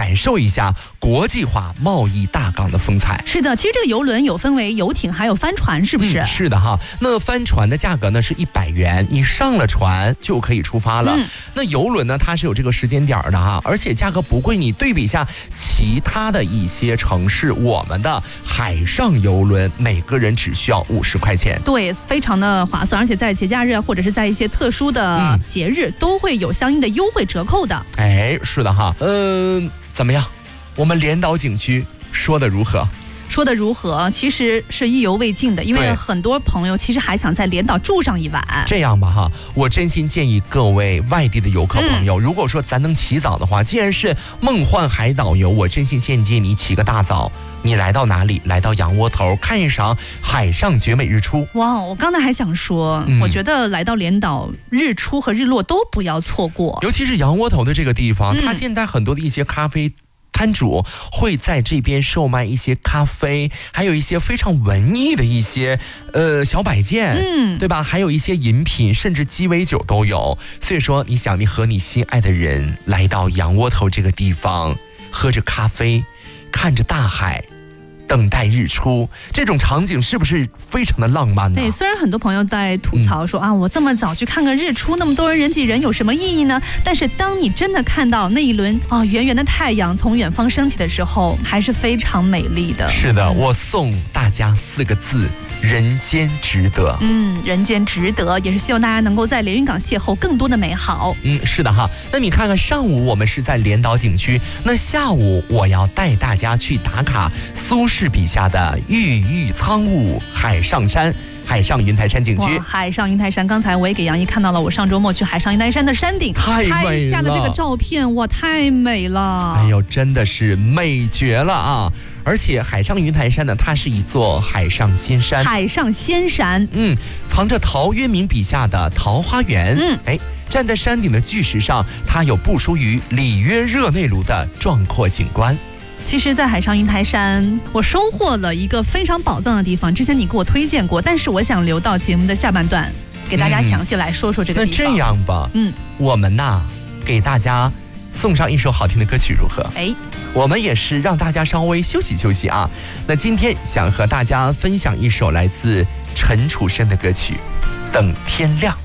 感受一下国际化贸易大港的风采。 是的，其实这个邮轮有分为游艇还有帆船，是不是？ 是的哈。那帆船的价格呢是100元，你上了船就可以出发了。那邮轮呢，它是有这个时间点的哈，而且价格不贵。你对比一下其他的一些城市，我们的海上邮轮每个人只需要50块钱， 对，非常的划算，而且在节假日或者是在一些特殊的节日，都会有相应的优惠折扣的。 哎，是的哈。怎么样？我们连岛景区说的如何？ 说的如何？其实是意犹未尽的，因为很多朋友其实还想在连岛住上一晚。 这样吧哈，我真心建议各位外地的游客朋友，如果说咱能起早的话，既然是梦幻海岛游，我真心建议你起个大早。你来到哪里？来到洋窝头，看一场海上绝美日出。 哇，我刚才还想说，我觉得来到连岛，日出和日落都不要错过。 尤其是洋窝头的这个地方，它现在很多的一些咖啡摊主会在这边售卖一些咖啡，还有一些非常文艺的一些小摆件，对吧？还有一些饮品，甚至鸡尾酒都有。所以说，你想，你和你心爱的人来到洋窝头这个地方，喝着咖啡，看着大海，等待日出，这种场景是不是非常的浪漫呢？ 对，虽然很多朋友在吐槽说我这么早去看个日出，那么多人人挤人有什么意义呢？但是当你真的看到那一轮圆圆的太阳从远方升起的时候，还是非常美丽的。 是的，我送大家4个字：人间值得。 人间值得，也是希望大家能够在连云港邂逅更多的美好。 是的哈。那你看看，上午我们是在连岛景区，那下午我要带大家去打卡苏轼笔下的郁郁苍梧海上山。海上云台山景区， 海上云台山，刚才我也给杨一看到了，我上周末去海上云台山的山顶拍下的这个照片，哇，太美了！ 哎呦，真的是美绝了啊！而且海上云台山呢，它是一座海上仙山，藏着陶渊明笔下的桃花源。站在山顶的巨石上，它有不输于里约热内卢的壮阔景观。 其实在海上云台山，我收获了一个非常宝藏的地方，之前你给我推荐过，但是我想留到节目的下半段给大家详细来说说这个地方。 那这样吧，我们给大家送上一首好听的歌曲如何？我们也是让大家稍微休息休息啊。那今天想和大家分享一首来自陈楚生的歌曲《等天亮》。